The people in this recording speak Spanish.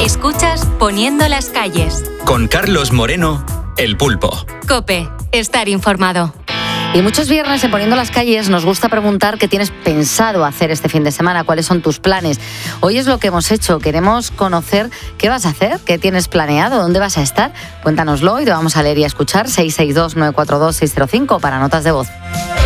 Escuchas Poniendo las calles. Con Carlos Moreno, El Pulpo. COPE, estar informado. Y muchos viernes en Poniendo las calles nos gusta preguntar qué tienes pensado hacer este fin de semana, cuáles son tus planes. Hoy es lo que hemos hecho, queremos conocer qué vas a hacer, qué tienes planeado, dónde vas a estar. Cuéntanoslo y te vamos a leer y a escuchar. 662-942-605 para notas de voz.